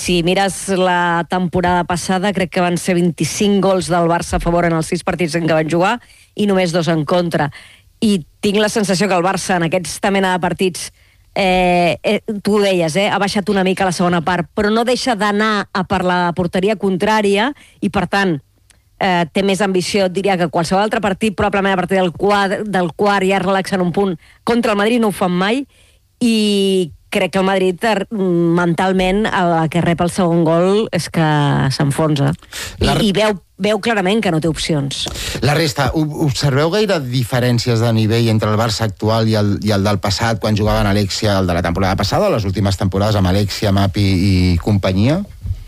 si mires la temporada passada, crec que van ser 25 gols del Barça a favor en els 6 partits en què van jugar i només 2 en contra. I tinc la sensació que el Barça en aquesta mena de partits, tu ho deies, ha baixat una mica la segona part, però no deixa d'anar a per la porteria contrària i, per tant, té més ambició, diria, que qualsevol altre partit, probablement a partir del quart ja es relaxa en un punt. Contra el Madrid no ho fan mai i crec que el Madrid mentalment a que rep el segon gol és que s'enfonsa i veu clarament que no té opcions. La resta, observeu gaire diferències de nivell entre el Barça actual i el del passat, quan jugaven Alexia, el de la temporada passada, o les últimes temporades amb Alexia, Mapi i companyia?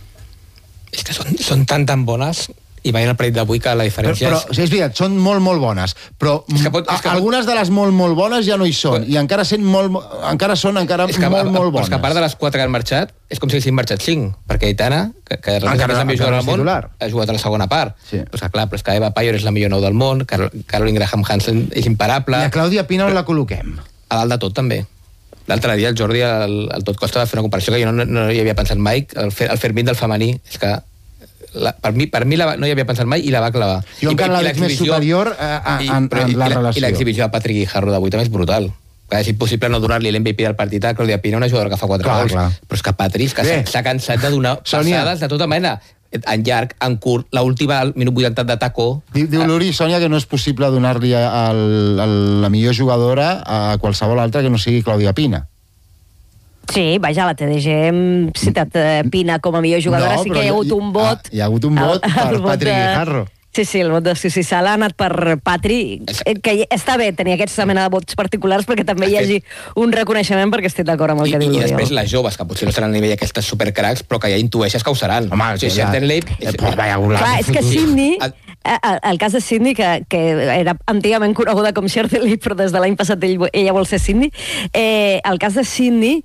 És que són tan bones, i veient el partit d'avui que la diferència però és veritat, són molt molt bones, però algunes de les molt molt bones ja no hi són, i encara són molt molt bones. Però és que a part de les 4 que han marxat, és com si haguessin marxat 5, perquè Aitana, que és la millor jugadora del món, ha jugat a la segona part. Però és que Eva Payor és la millor 9 del món, Caroline Graham Hansen és imparable. I a Clàudia Pina on la col·loquem? A dalt de tot, també. L'altre dia el Jordi, el Tot Costa, va fer una comparació que jo no hi havia pensat mai, el Fermín del femení, és que per mi no hi havia pensat mai i la va clavar. Jo encara la veig més superior en la relació. I l'exhibició de Patrick Guijarro d'avui també és brutal. És impossible no donar-li l'MVP del partit a Clàudia Pina, una jugadora que fa 4 gols. Però és que Patrick s'ha cansat de donar passades de tota mena. En llarg, en curt, l'última al minut 80 de tacó. Diu l'Uri, Sònia, que no és possible donar-li la millor jugadora a qualsevol altra que no sigui Clàudia Pina. Sí, vaja, la TDG hem citat Pina com a millor jugadora, sí que hi ha hagut un vot. Hi ha hagut un vot per Patrick Guijarro. Sí, el vot de Sala ha anat per Patri, que està bé tenir aquesta mena de vots particulars perquè també hi hagi un reconeixement, perquè estic d'acord amb el que diu l'Oriol. I després les joves, que potser no seran a nivell d'aquestes supercracs, però que ja intueixes que ho seran. Home, és que Sydney, el cas de Sydney, que era antigament coneguda com Shirley, però des de l'any passat ella vol ser Sydney, el cas de Sydney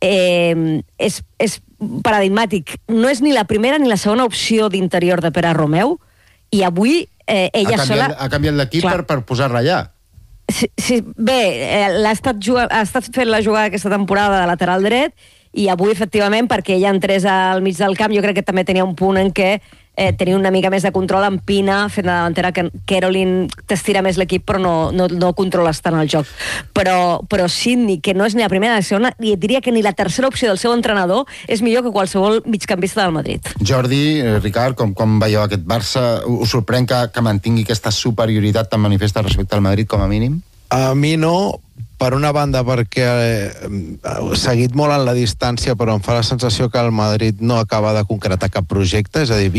és paradigmàtic. No és ni la primera ni la segona opció d'interior de Pere Romeu, i avui ella sola... Ha canviat l'equip per posar-la allà. Sí, bé, ha estat fent la jugada aquesta temporada de lateral dret, i avui, efectivament, perquè ella entrés al mig del camp, jo crec que també tenia un punt en què tenia una mica més de control amb Pina fent de davantera, que Caroline t'estira més l'equip però no controles tant el joc, però Sydney, que no és ni la primera ni la segona, i diria que ni la tercera opció del seu entrenador, és millor que qualsevol migcampista del Madrid. Jordi, Ricard, com veieu aquest Barça? Us sorprèn que mantingui aquesta superioritat tan manifesta respecte al Madrid, com a mínim? A mi no, per una banda perquè he seguit molt en la distància, però em fa la sensació que el Madrid no acaba de concretar cap projecte, és a dir,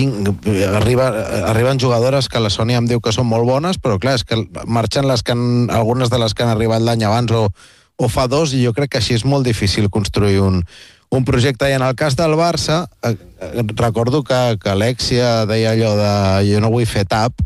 arriben jugadores que la Sònia em diu que són molt bones, però clar, és que marxen algunes de les que han arribat l'any abans o fa 2, i jo crec que així és molt difícil construir un projecte. I en el cas del Barça, recordo que Alexia deia allò de jo no vull fer tap,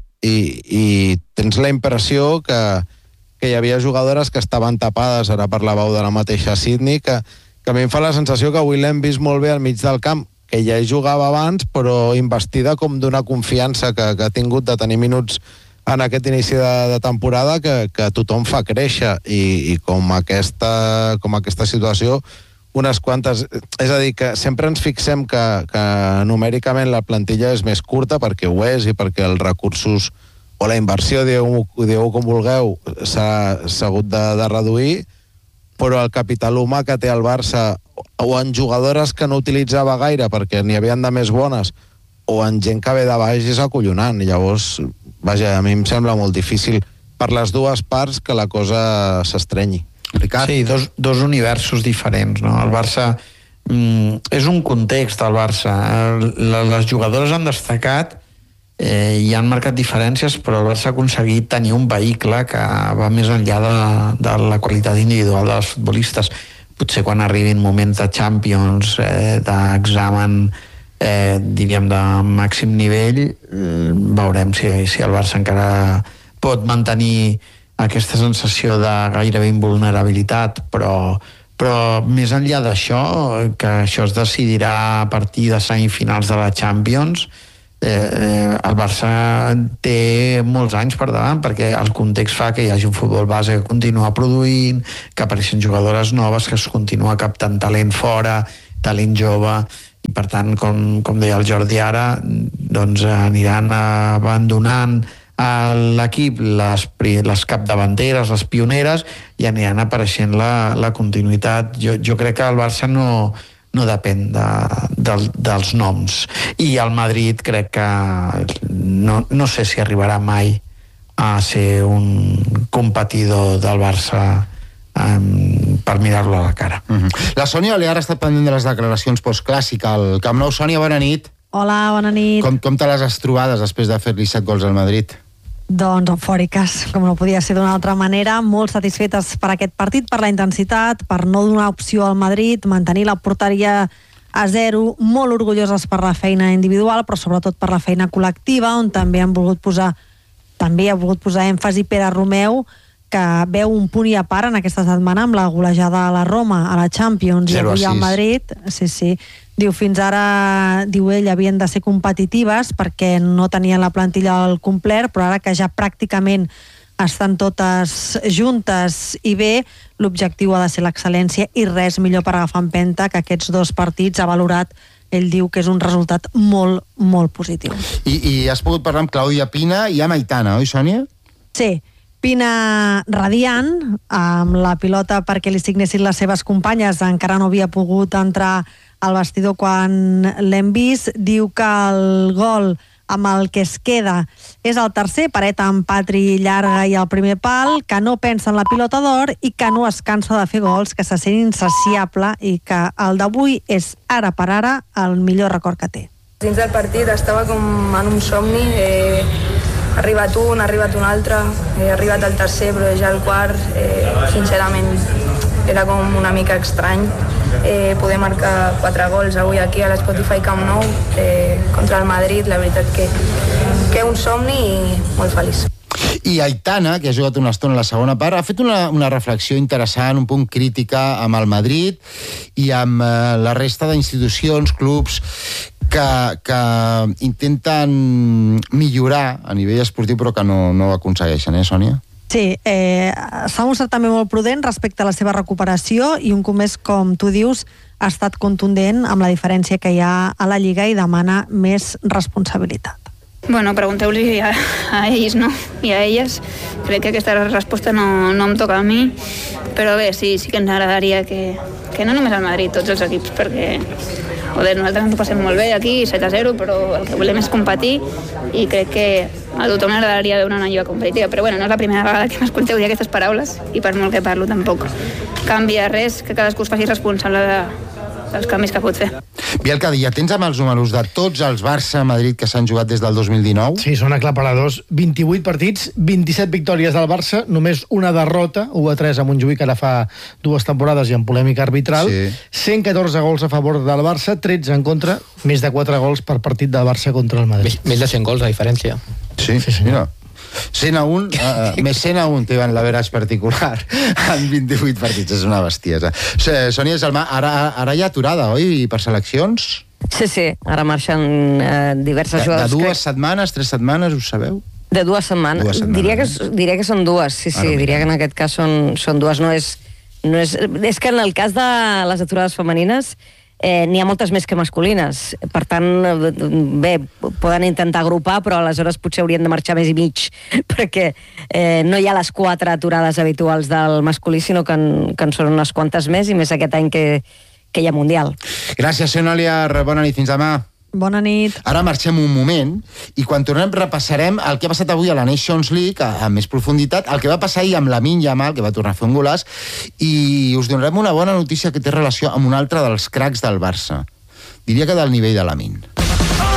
i tens la impressió que hi havia jugadores que estaven tapades, ara parlàveu de la mateixa Sydney, que a mi em fa la sensació que avui l'hem vist molt bé al mig del camp, que ja hi jugava abans, però investida com d'una confiança que ha tingut de tenir minuts en aquest inici de temporada que tothom fa créixer, i com aquesta situació unes quantes. És a dir, que sempre ens fixem que numèricament la plantilla és més curta, perquè ho és, i perquè els recursos o la inversió, dieu com vulgueu, s'ha hagut de reduir, però el capital humà que té el Barça, o en jugadores que no utilitzava gaire perquè n'hi havien de més bones, o en gent que ve de baix, és acollonant. Llavors, vaja, a mi em sembla molt difícil per les dues parts que la cosa s'estrenyi. Ricard? Sí, dos universos diferents, no? El Barça és un context, el Barça. Les jugadores han destacat i han marcat diferències, però el Barça ha aconseguit tenir un vehicle que va més enllà de la qualitat individual dels futbolistes. Potser quan arribin moments de Champions, d'examen, diríem, de màxim nivell, veurem si el Barça encara pot mantenir aquesta sensació de gairebé invulnerabilitat, però més enllà d'això, que això es decidirà a partir de semifinals de la Champions, el Barça té molts anys per davant, perquè el context fa que hi hagi un futbol base que continua produint, que apareixen jugadores noves, que es continua captant talent fora, talent jove, per tant, com deia el Jordi ara, doncs aniran abandonant a l'equip les capdavanteres, les pioneres, i aniran apareixent la continuïtat. Jo crec que el Barça no depèn dels noms, i el Madrid crec que no sé si arribarà mai a ser un competidor del Barça per mirar-lo a la cara. La Sònia Olear ha estat pendent de les declaracions postclàssic al Camp Nou. Sònia, bona nit. Hola, bona nit. Com te les has trobades després de fer-li 7 gols al Madrid? Doncs eufòriques, com no podia ser d'una altra manera, molt satisfetes per aquest partit, per la intensitat, per no donar opció al Madrid, mantenir la porteria a 0, molt orgulloses per la feina individual, però sobretot per la feina col·lectiva, on també ha volgut posar èmfasi Pere Romeu, que veu un punt i a part en aquesta setmana amb la golejada a la Roma, a la Champions, i avui al Madrid. Sí. Diu, fins ara, diu ell, havien de ser competitives perquè no tenien la plantilla al complet, però ara que ja pràcticament estan totes juntes i bé, l'objectiu ha de ser l'excel·lència, i res millor per agafar empenta que aquests 2 partits. Ha valorat, ell diu que és un resultat molt, molt positiu. I has pogut parlar amb Clàudia Pina i amb Aitana, oi, Sònia? Sí. Pina radiant, amb la pilota perquè li signessin les seves companyes, encara no havia pogut entrar al vestidor quan l'hem vist. Diu que el gol amb el que es queda és el tercer, pareta amb Patri llarga i el primer pal, que no pensa en la pilota d'or i que no es cansa de fer gols, que se sent insaciable i que el d'avui és ara per ara el millor record que té. Dins del partit estava com en un somni, ha arribat un altre, ha arribat el tercer, però ja el quart, sincerament, era com una mica estrany poder marcar 4 gols avui aquí a l'Spotify Camp Nou contra el Madrid. La veritat que un somni i molt feliç. I Aitana, que ha jugat una estona a la segona part, ha fet una reflexió interessant, un punt crítica amb el Madrid i amb la resta d'institucions, clubs que intenten millorar a nivell esportiu però que no ho aconsegueixen, Sònia? Sí, s'ha mostrat també molt prudent respecte a la seva recuperació i un cop més, com tu dius, ha estat contundent amb la diferència que hi ha a la Lliga i demana més responsabilitat. Bueno, pregunteu-li a ells, no? I a elles. Crec que aquesta resposta no em toca a mi, però bé, sí que ens agradaria que no només al Madrid, tots els equips, perquè nosaltres ens ho passem molt bé aquí, 7-0, però el que volem és competir i crec que a tothom m'agradaria veure una lliga competitiva, però bueno, no és la primera vegada que m'escolteu dir aquestes paraules i per molt que parlo tampoc canvia res, que cadascú es faci responsable dels canvis que pot fer. Bielka, ja tens amb els números de tots els Barça-Madrid que s'han jugat des del 2019? Sí, són aclaparadors. 28 partits, 27 victòries del Barça, només una derrota, 1-3 a Montjuïc, ara fa 2 temporades i amb polèmica arbitral. Sí. 114 gols a favor del Barça, 13 en contra, més de 4 gols per partit del Barça contra el Madrid. Més de 100 gols, la diferència. Sí, mira. 100-1, més 100-1 té l'average particular en 28 partits, és una bestiesa. Sònia Salmà, ara hi ha aturada, oi, per seleccions? Sí, ara marxen diverses jugadors. De 2 setmanes, 3 setmanes, ho sabeu? De 2 setmanes. Diria que són 2, sí, diria que en aquest cas són 2, no és que en el cas de les aturades femenines n'hi ha moltes més que masculines, per tant bé, poden intentar agrupar, però aleshores potser haurien de marxar més i mig, perquè no hi ha les 4 aturades habituals del masculí, sinó que en són unes quantes més, i més aquest any que hi ha Mundial. Gràcies, Sònia Olear, bona nit, fins demà. Bona nit. Ara marxem un moment i quan tornem repassarem el que ha passat avui a la Nations League amb més profunditat, el que va passar ahir amb Lamine Yamal, que va tornar a fer un golaç, i us donarem una bona notícia que té relació amb un altre dels cracs del Barça. Diria que del nivell de Lamine.